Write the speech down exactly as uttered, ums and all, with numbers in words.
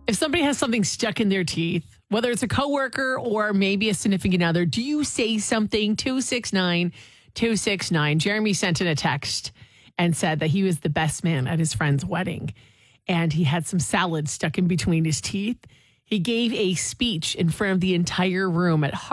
If somebody has something stuck in their teeth, whether it's a coworker or maybe a significant other, do you say something? two six nine, two six nine. Jeremy sent in a text and said that he was the best man at his friend's wedding. And he had some salad stuck in between his teeth. He gave a speech in front of the entire room at